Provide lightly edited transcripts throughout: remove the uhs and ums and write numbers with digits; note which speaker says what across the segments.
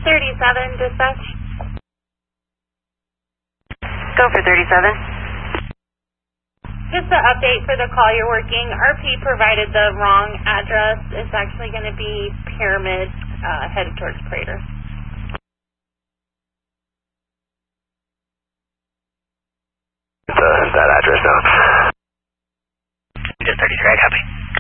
Speaker 1: 37, dispatch.
Speaker 2: Go for 37.
Speaker 1: Just an update for the call you're working. RP provided the wrong address. It's actually going to be Pyramid, headed towards Prater.
Speaker 3: That address now.
Speaker 4: Just 33, copy.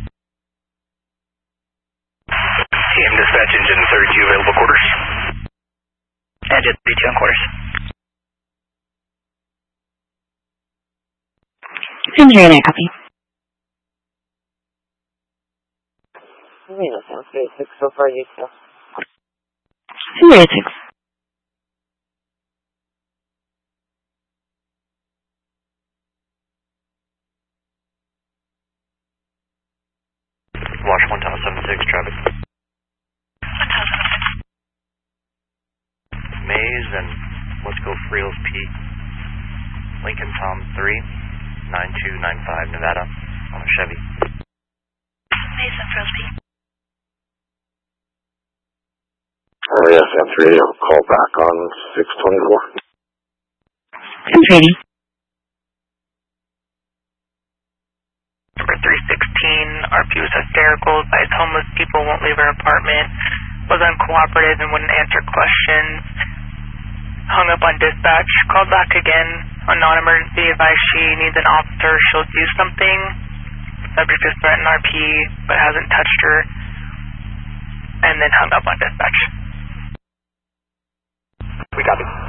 Speaker 3: CM dispatch, engine 32, available quarters.
Speaker 4: Engine 32 on quarters.
Speaker 2: Engine there, copy.
Speaker 5: That sounds great. 6 so far, you still.
Speaker 2: Engine 6.
Speaker 3: Watch 1076 traffic. Maze and let's go Friels Pete. Lincoln Tom 3, 9295 Nevada on a Chevy.
Speaker 4: Maze and Friels Pete.
Speaker 6: Yes, M3, I'll call back on 624.
Speaker 2: M3.
Speaker 4: Number 316, RP was hysterical, advised homeless people won't leave her apartment, was uncooperative and wouldn't answer questions, hung up on dispatch, called back again on non-emergency, advised she needs an officer, she'll do something. Subject has threatened RP but hasn't touched her, and then hung up on dispatch.
Speaker 3: We copy.